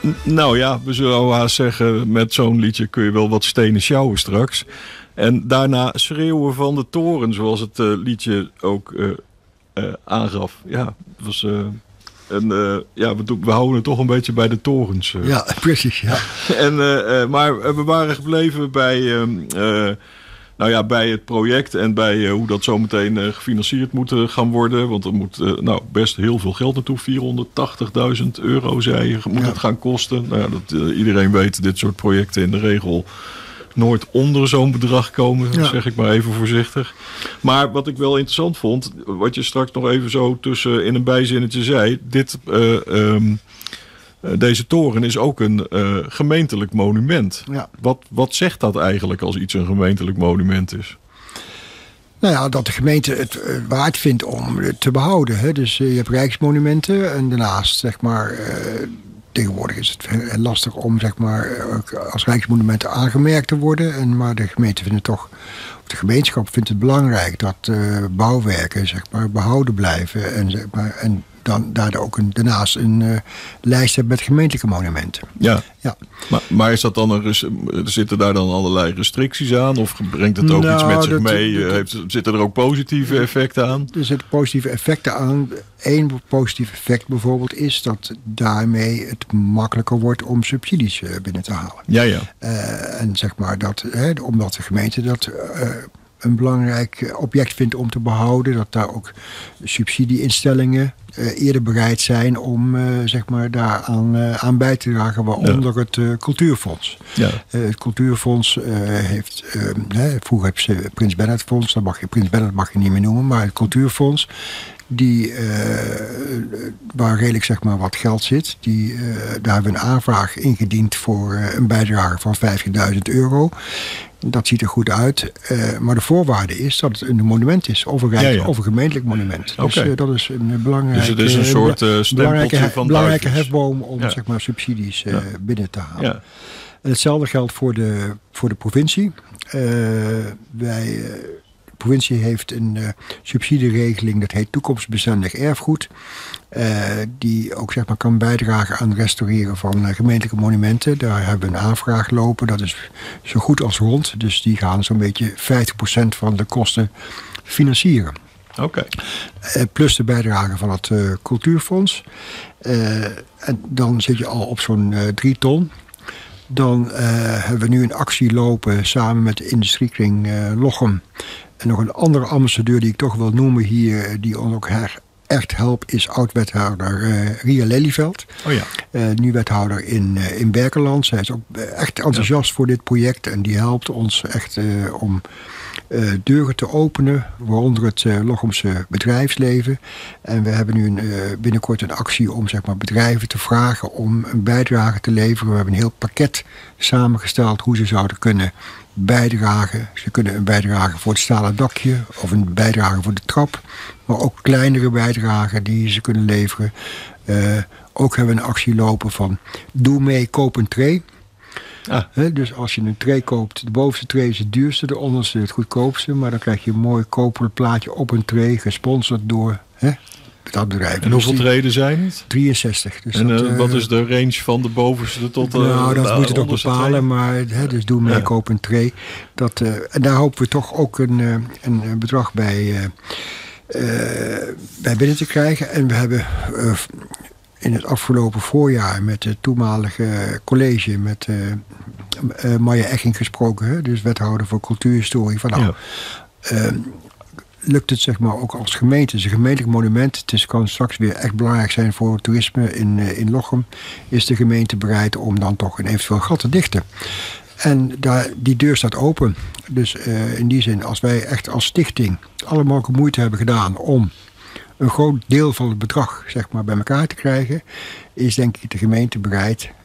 Nou ja, we zullen al haast zeggen, met zo'n liedje kun je wel wat stenen sjouwen straks. En daarna schreeuwen van de toren, zoals het liedje ook aangaf. Ja, het was... we houden het toch een beetje bij de torens. Ja, precies, ja. Maar we waren gebleven bij het project en bij hoe dat zometeen gefinancierd moet gaan worden. Want er moet best heel veel geld naartoe. €480.000 zei je, moet het gaan kosten. Nou ja, iedereen weet, dit soort projecten in de regel nooit onder zo'n bedrag komen, zeg ik maar even voorzichtig. Maar wat ik wel interessant vond, wat je straks nog even zo tussen in een bijzinnetje zei, deze toren is ook een gemeentelijk monument. Ja. Wat zegt dat eigenlijk als iets een gemeentelijk monument is? Nou ja, dat de gemeente het waard vindt om het te behouden. Hè. Dus je hebt rijksmonumenten en daarnaast, zeg maar... Tegenwoordig is het lastig om, zeg maar, als rijksmonumenten aangemerkt te worden. Maar de gemeente vindt het toch, of de gemeenschap vindt het belangrijk dat bouwwerken, zeg maar, behouden blijven. En dan daar ook daarnaast een lijst hebben met gemeentelijke monumenten. Ja. Maar is dat dan zitten daar dan allerlei restricties aan? Of brengt het ook iets met zich mee? Zitten er ook positieve effecten aan? Er zitten positieve effecten aan. Eén positief effect bijvoorbeeld is dat daarmee het makkelijker wordt om subsidies binnen te halen. Ja. En zeg maar omdat de gemeente dat een belangrijk object vindt om te behouden, dat daar ook subsidieinstellingen eerder bereid zijn om zeg maar aan bij te dragen, waaronder het Cultuurfonds. Ja. Het Cultuurfonds heeft, vroeger heb je Prins Bernhard Fonds, Prins Bernhard mag je niet meer noemen, maar het Cultuurfonds, waar redelijk, zeg maar, wat geld zit. Daar hebben we een aanvraag ingediend voor een bijdrage van €15.000. Dat ziet er goed uit. Maar de voorwaarde is dat het een monument is. Of een gemeentelijk monument. Okay. Dus dat is een belangrijke... Dus het is een soort stempeltje van belangrijke hefboom om zeg maar, subsidies binnen te halen. Ja. En hetzelfde geldt voor de provincie. De provincie heeft een subsidieregeling, dat heet toekomstbestendig erfgoed. Die ook, zeg maar, kan bijdragen aan het restaureren van gemeentelijke monumenten. Daar hebben we een aanvraag lopen. Dat is zo goed als rond. Dus die gaan zo'n beetje 50% van de kosten financieren. Okay. Plus de bijdrage van het Cultuurfonds. En dan zit je al op zo'n 3 ton. Dan hebben we nu een actie lopen samen met de industriekring Lochem. En nog een andere ambassadeur die ik toch wil noemen hier, die ons ook echt helpt, is oud-wethouder Ria Lelyveld. Oh ja. Nu wethouder in Berkenland. Zij is ook echt enthousiast voor dit project. En die helpt ons echt om deuren te openen, waaronder het Lochemse bedrijfsleven. En we hebben nu binnenkort een actie om, zeg maar, bedrijven te vragen om een bijdrage te leveren. We hebben een heel pakket samengesteld hoe ze zouden kunnen bijdragen. Ze kunnen een bijdrage voor het stalen dakje of een bijdrage voor de trap. Maar ook kleinere bijdragen die ze kunnen leveren. Ook hebben we een actie lopen van doe mee, koop een tray. Dus als je een tray koopt, de bovenste tray is het duurste, de onderste het goedkoopste. Maar dan krijg je een mooi koperen plaatje op een tray, gesponsord door dat bedrijf. En hoeveel treden zijn het? 63. Dus en wat is de range van de bovenste tot de dat moet je toch bepalen, tray? Maar dus doe mee, koop een tray. En daar hopen we toch ook een bedrag bij binnen te krijgen. En we hebben in het afgelopen voorjaar met het toenmalige college met Maya Eching gesproken, dus wethouder voor cultuurhistorie. Lukt het, zeg maar, ook als gemeente. Het is een gemeentelijk monument. Het kan straks weer echt belangrijk zijn voor het toerisme in Lochem. Is de gemeente bereid om dan toch een eventueel gat te dichten? En die deur staat open. Dus in die zin, als wij echt als stichting alle mogelijke moeite hebben gedaan om een groot deel van het bedrag, zeg maar, bij elkaar te krijgen, is denk ik de gemeente bereid